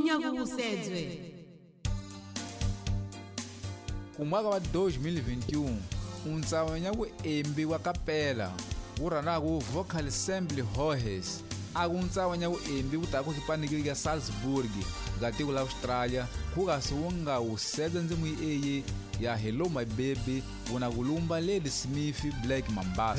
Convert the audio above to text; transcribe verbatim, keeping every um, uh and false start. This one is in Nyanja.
Nyavusedze. Ku mwaka wa dois mil e vinte e um, untsawa ku embi wa kapela wu ranaku Vocal Assembly Hohes aku untsawa ku embi wu taku tipanikili ya Salzburg ga tiko la Australia ku kasi wu nga wu sedza ndzimu eye ya Hello My Baby wuna kulumba Lady Smith Black Mambasa.